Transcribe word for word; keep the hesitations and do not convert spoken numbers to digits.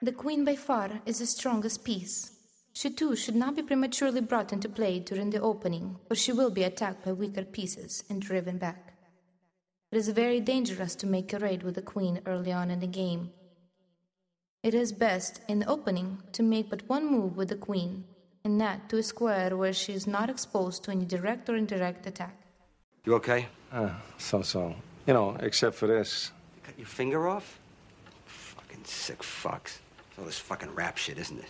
The queen by far is the strongest piece. She too should not be prematurely brought into play during the opening, for she will be attacked by weaker pieces and driven back. It is very dangerous to make a raid with the queen early on in the game. It is best, in the opening, to make but one move with the queen, and that to a square where she is not exposed to any direct or indirect attack. You okay? Uh, so-so. You know, except for this. You cut your finger off? Fucking sick fucks. It's all this fucking rap shit, isn't it?